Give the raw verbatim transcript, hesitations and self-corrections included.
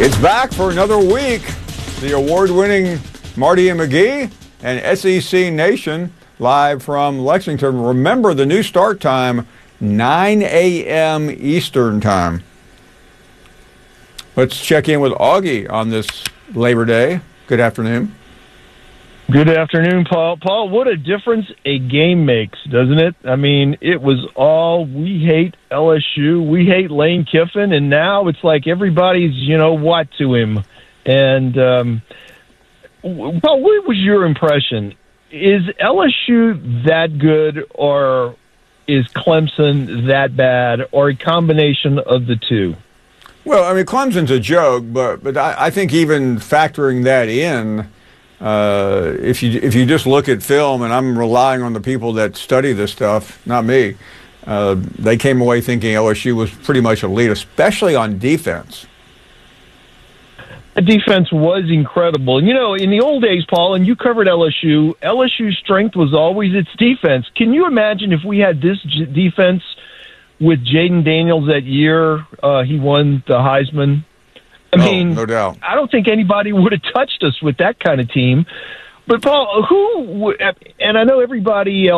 It's back for another week. The award-winning Marty and McGee and S E C Nation live from Lexington. Remember the new start time, nine a m Eastern time. Let's check in with Augie on this Labor Day. Good afternoon. Good afternoon, Paul. Paul, what a difference a game makes, doesn't it? I mean, it was all, we hate L S U, we hate Lane Kiffin, and now it's like everybody's, you know, what to him. And, um, Paul, what was your impression? Is L S U that good, or is Clemson that bad, or a combination of the two? Well, I mean, Clemson's a joke, but but I, I think even factoring that in, uh, if you if you just look at film, and I'm relying on the people that study this stuff, not me, uh, they came away thinking L S U was pretty much elite, especially on defense. The defense was incredible. And, you know, in the old days, Paul, and you covered L S U, L S U's strength was always its defense. Can you imagine if we had this j- defense with Jaden Daniels that year uh, he won the Heisman? I no, mean, no doubt. I don't think anybody would have touched us with that kind of team. But, Paul, who – and I know everybody else